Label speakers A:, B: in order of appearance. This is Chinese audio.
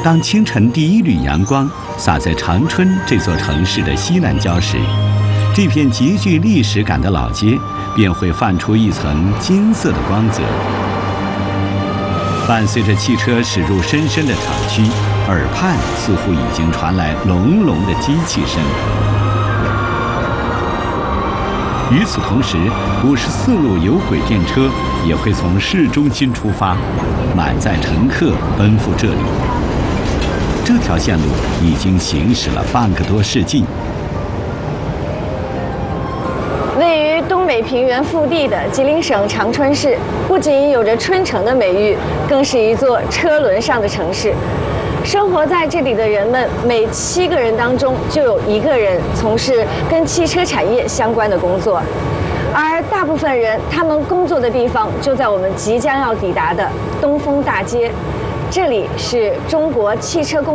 A: 当清晨第一缕阳光洒在长春这座城市的西南郊时，这片极具历史感的老街便会泛出一层金色的光泽。伴随着汽车驶入深深的厂区，耳畔似乎已经传来隆隆的机器声。与此同时，54路有轨电车也会从市中心出发，满载乘客奔赴这里。这条线路已经行驶了半个多世纪。
B: 位于东北平原腹地的吉林省长春市，不仅有着春城的美誉，更是一座车轮上的城市。生活在这里的人们，每7个人当中就有1个人从事跟汽车产业相关的工作，而大部分人他们工作的地方就在我们即将要抵达的东风大街。这里是中国汽车工